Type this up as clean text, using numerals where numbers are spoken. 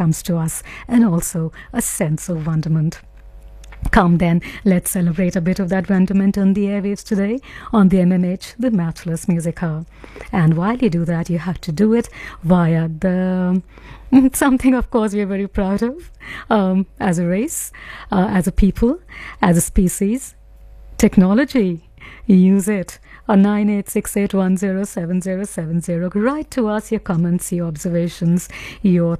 comes to us, and also a sense of wonderment. Come then, let's celebrate a bit of that wonderment on the airwaves today on the MMH, the Matchless Music Hour. And while you do that, you have to do it via the something, of course, we're very proud of as a race, as a people, as a species, technology. Use it on 9868107070. Write to us your comments, your observations, your